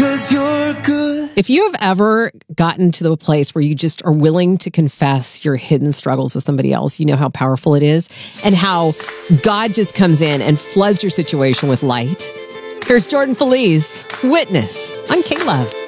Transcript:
'cause you're good. If you have ever gotten to the place where you just are willing to confess your hidden struggles with somebody else, you know how powerful it is and how God just comes in and floods your situation with light. Here's Jordan Feliz, Witness on K-Love.